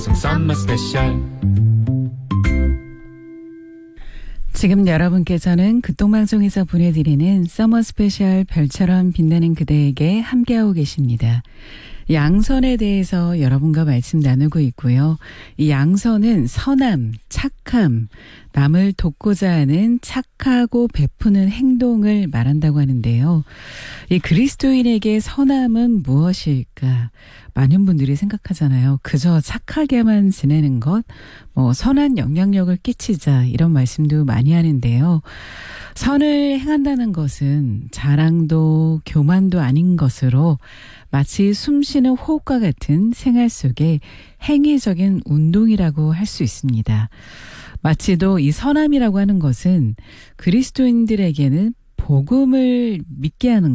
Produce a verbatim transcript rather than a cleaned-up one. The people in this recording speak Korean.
썸머 스페셜. 지금 여러분께서는 극동방송에서 보내드리는 서머 스페셜 별처럼 빛나는 그대에게 함께하고 계십니다. 양선에 대해서 여러분과 말씀 나누고 있고요. 이 양선은 선함, 착함, 남을 돕고자 하는 착하고 베푸는 행동을 말한다고 하는데요. 이 그리스도인에게 선함은 무엇일까? 많은 분들이 생각하잖아요. 그저 착하게만 지내는 것, 뭐 선한 영향력을 끼치자 이런 말씀도 많이 하는데요. 선을 행한다는 것은 자랑도 교만도 아닌 것으로 마치 숨쉬는 호흡과 같은 생활 속의 행위적인 운동이라고 할 수 있습니다. 마치도 이 선함이라고 하는 것은 그리스도인들에게는 복음을 믿게 하는